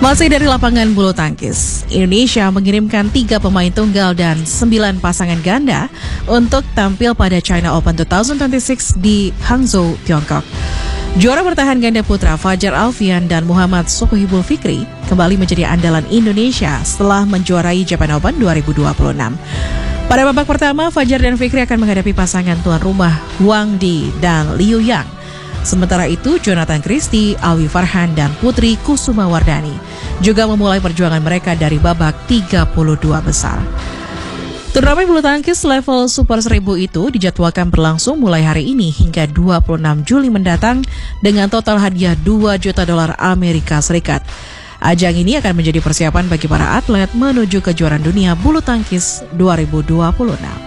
Masih dari lapangan bulu tangkis, Indonesia mengirimkan 3 pemain tunggal dan 9 pasangan ganda untuk tampil pada China Open 2026 di Hangzhou, Tiongkok. Juara bertahan ganda putra Fajar Alfian dan Muhammad Sohibul Fikri kembali menjadi andalan Indonesia setelah menjuarai Japan Open 2026. Pada babak pertama, Fajar dan Fikri akan menghadapi pasangan tuan rumah Wang Di dan Liu Yang. Sementara itu, Jonathan Christie, Alwi Farhan, dan Putri Kusuma Wardani juga memulai perjuangan mereka dari babak 32 besar. Turnamen bulu tangkis level Super 1000 itu dijadwalkan berlangsung mulai hari ini hingga 26 Juli mendatang dengan total hadiah $2 juta Amerika Serikat. Ajang ini akan menjadi persiapan bagi para atlet menuju kejuaraan dunia bulu tangkis 2026.